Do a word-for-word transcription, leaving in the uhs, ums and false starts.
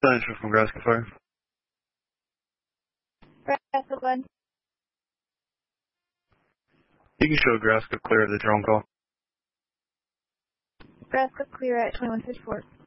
Central from Nebraska Fire. Nebraska one. You can show Nebraska clear of the drone call. Nebraska clear at twenty-one fifty-four.